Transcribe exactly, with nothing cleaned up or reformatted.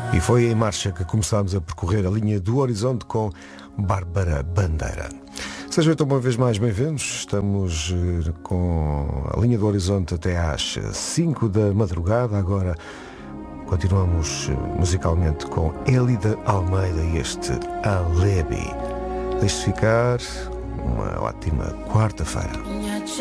E foi em marcha que começámos a percorrer a linha do horizonte com Bárbara Bandeira. Sejam então uma vez mais bem-vindos. Estamos eh, com a linha do horizonte até às cinco da madrugada. Agora continuamos eh, musicalmente com Élida Almeida e este Alebi. Deixe-se ficar. Uma ótima quarta-feira.